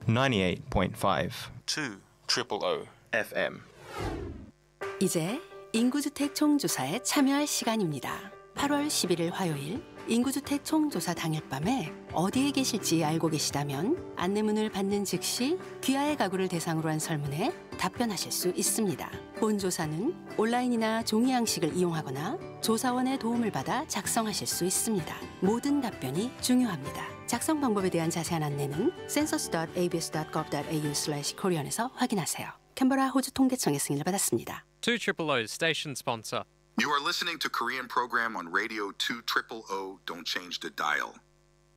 98.5 2 FM. 이제 인구주택 총조사에 참여할 시간입니다. 8월 11일 화요일 인구주택 총조사 당일 밤에 어디에 계실지 알고 계시다면 안내문을 받는 즉시 귀하의 가구를 대상으로 한 설문에 답변하실 수 있습니다. 본 조사는 온라인이나 종이 양식을 이용하거나 조사원의 도움을 받아 작성하실 수 있습니다. 모든 답변이 중요합니다. 작성 방법에 대한 자세한 안내는 census.abs.gov.au/korean에서 확인하세요. 캔버라 호주 통계청의 승인을 받았습니다. 200 station sponsor. You are listening to Korean program on Radio 200. Don't change the dial.